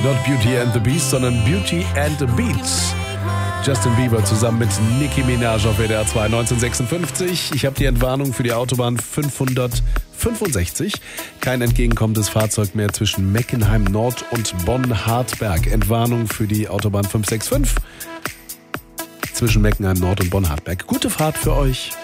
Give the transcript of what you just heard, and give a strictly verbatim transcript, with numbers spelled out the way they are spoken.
Not Beauty and the Beast, sondern Beauty and the Beats. Justin Bieber zusammen mit Nicki Minaj auf W D R zwei neunzehnhundertsechsundfünfzig. Ich habe die Entwarnung für die Autobahn fünfhundertfünfundsechzig. Kein entgegenkommendes Fahrzeug mehr zwischen Meckenheim Nord und Bonn-Hartberg. Entwarnung für die Autobahn fünfhundertfünfundsechzig zwischen Meckenheim Nord und Bonn-Hartberg. Gute Fahrt für euch.